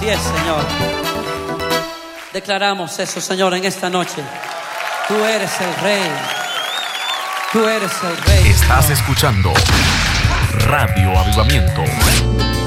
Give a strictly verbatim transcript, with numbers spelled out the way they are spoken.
Así es, Señor. Declaramos eso, Señor, en esta noche. Tú eres el Rey. Tú eres el Rey. Estás escuchando Radio Avivamiento.